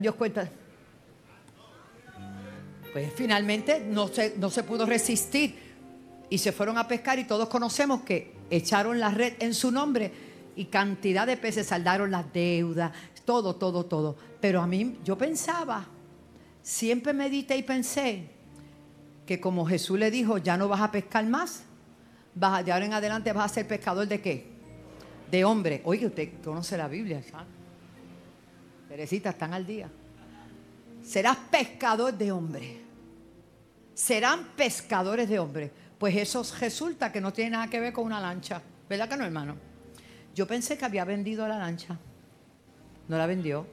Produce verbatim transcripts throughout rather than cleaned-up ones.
Dios cuenta. Pues finalmente no se, no se pudo resistir y se fueron a pescar, y todos conocemos que echaron la red en su nombre y cantidad de peces, saldaron las deudas, todo, todo, todo. Pero a mí, yo pensaba, siempre medité y pensé que como Jesús le dijo, ya no vas a pescar más, vas a, de ahora en adelante vas a ser pescador ¿de qué? De hombre. Oye, usted conoce la Biblia, ¿sabes? Teresita, están al día. Serás pescador de hombre. Serán pescadores de hombre. Pues eso resulta que no tiene nada que ver con una lancha. ¿Verdad que no, hermano? Yo pensé que había vendido la lancha. No la vendió.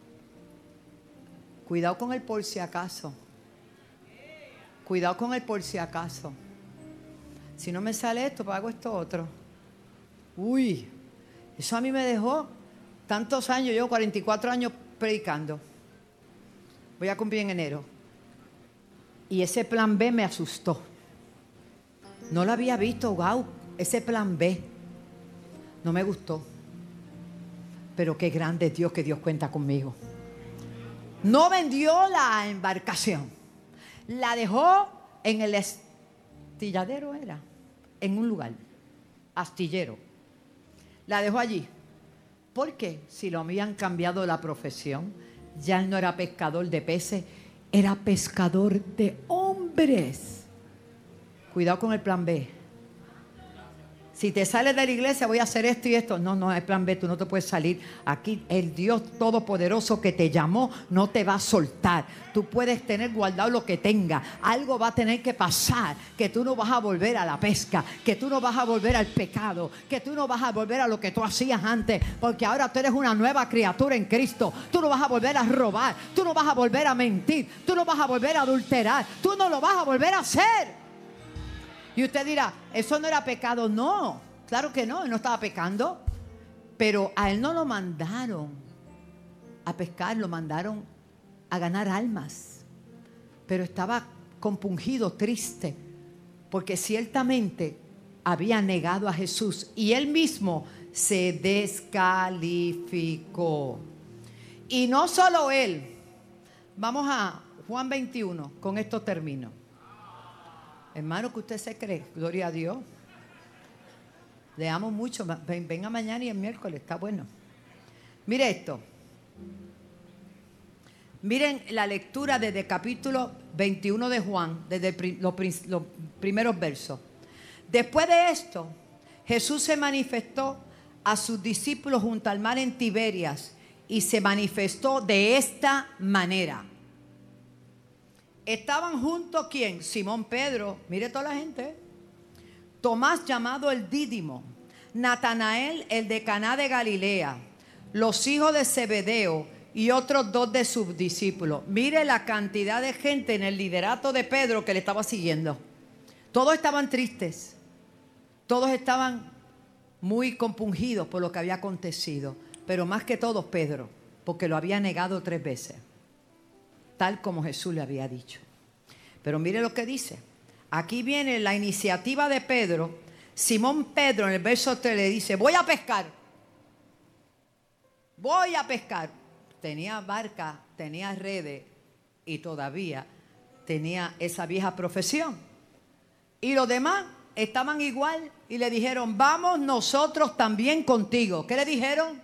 Cuidado con el por si acaso. Cuidado con el por si acaso. Si no me sale esto, pues hago esto otro. Uy, eso a mí me dejó tantos años. Llevo cuarenta y cuatro años predicando. Voy a cumplir en enero. Y ese plan B me asustó. No lo había visto, wow, ese plan B. No me gustó. Pero qué grande es Dios, que Dios cuenta conmigo. No vendió la embarcación. La dejó en el astilladero, era. En un lugar. Astillero. La dejó allí. ¿Por qué? Si lo habían cambiado la profesión, ya él no era pescador de peces, era pescador de hombres. Cuidado con el plan B. Si te sales de la iglesia, voy a hacer esto y esto. No, no, el plan B, tú no te puedes salir. Aquí el Dios Todopoderoso que te llamó no te va a soltar. Tú puedes tener guardado lo que tengas. Algo va a tener que pasar, que tú no vas a volver a la pesca, que tú no vas a volver al pecado, que tú no vas a volver a lo que tú hacías antes, porque ahora tú eres una nueva criatura en Cristo. Tú no vas a volver a robar, tú no vas a volver a mentir, tú no vas a volver a adulterar, tú no lo vas a volver a hacer. Y usted dirá, eso no era pecado. No, claro que no, él no estaba pecando. Pero a él no lo mandaron a pescar, lo mandaron a ganar almas. Pero estaba compungido, triste, porque ciertamente había negado a Jesús. Y él mismo se descalificó. Y no solo él. Vamos a Juan veintiuno, con esto termino. Hermano, que usted se cree, gloria a Dios. Le amo mucho. Ven, venga mañana y el miércoles, está bueno. Mire esto. Miren la lectura desde el capítulo veintiuno de Juan, desde los, los primeros versos. Después de esto, Jesús se manifestó a sus discípulos junto al mar en Tiberias, y se manifestó de esta manera. Estaban juntos, ¿quién? Simón Pedro, mire toda la gente. Tomás, llamado el Dídimo, Natanael, el de Caná de Galilea, los hijos de Zebedeo y otros dos de sus discípulos. Mire la cantidad de gente en el liderato de Pedro que le estaba siguiendo. Todos estaban tristes, todos estaban muy compungidos por lo que había acontecido, pero más que todos Pedro, porque lo había negado tres veces, tal como Jesús le había dicho. Pero mire lo que dice. Aquí viene la iniciativa de Pedro. Simón Pedro en el verso tres le dice, voy a pescar. Voy a pescar. Tenía barca, tenía redes y todavía tenía esa vieja profesión. Y los demás estaban igual y le dijeron, vamos nosotros también contigo. ¿Qué le dijeron?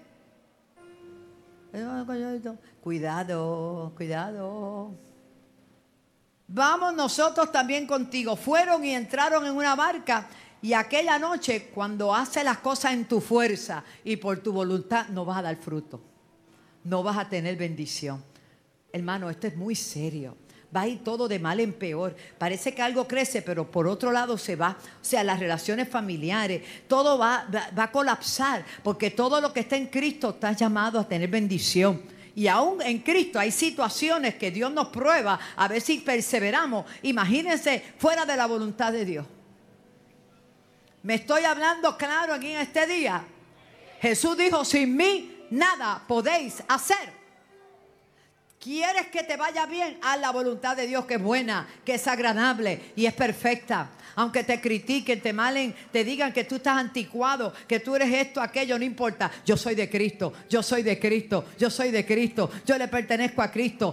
Cuidado, cuidado. Vamos nosotros también contigo. Fueron y entraron en una barca, y aquella noche, cuando haces las cosas en tu fuerza y por tu voluntad, no vas a dar fruto, no vas a tener bendición. Hermano, esto es muy serio. Va a ir todo de mal en peor. Parece que algo crece, pero por otro lado se va. O sea, las relaciones familiares, todo va, va, va a colapsar, porque todo lo que está en Cristo está llamado a tener bendición. Y aún en Cristo hay situaciones que Dios nos prueba a ver si perseveramos. Imagínense fuera de la voluntad de Dios. ¿Me estoy hablando claro aquí en este día? Jesús dijo, sin mí nada podéis hacer. ¿Quieres que te vaya bien? Haz la voluntad de Dios, que es buena, que es agradable y es perfecta. Aunque te critiquen, te malen, te digan que tú estás anticuado, que tú eres esto, aquello, no importa. Yo soy de Cristo, yo soy de Cristo, yo soy de Cristo, yo le pertenezco a Cristo.